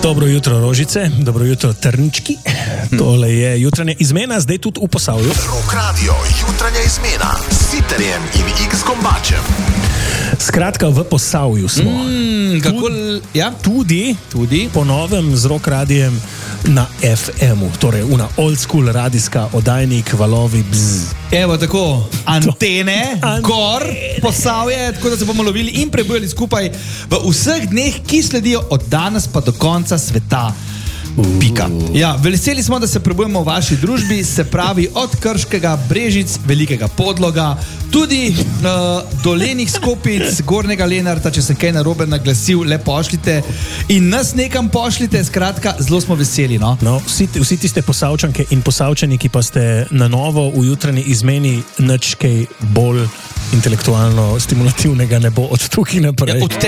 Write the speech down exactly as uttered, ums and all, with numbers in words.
Dobro jutro, Rožice, dobro jutro, Trnički. Tole je jutranja izmena, zdaj tudi v Posavju. Rock Radio, jutranja izmena s Sitarjem in X-Kombačem. Skratka, v Posavju smo. Mm, kako, ja? Tudi, tudi po novem z Rock Radijem na F M-u, torej una old school radijska oddajnik, valovi, bzz. Evo tako, antene, Antene. gor, Posavje, tako da se bomo lovili in prebujali skupaj v vseh dneh, ki sledijo od danes pa do konca sveta. Pika. Ja, veseli smo, da se prebujemo v vaši družbi, se pravi od Krškega, Brežic, Velikega Podloga, tudi uh, dolenih Skopic, Gornjega Lenarta, če sem kaj narobe naglasil, le pošljite in nas nekam pošljite, skratka, zelo smo veseli, no? No, vsi, vsi tiste Posavčanke in Posavčani, ki pa ste na novo v jutranji izmeni, nič kaj bolj intelektualno stimulativnega ne bo od tukaj naprej. Ja, od te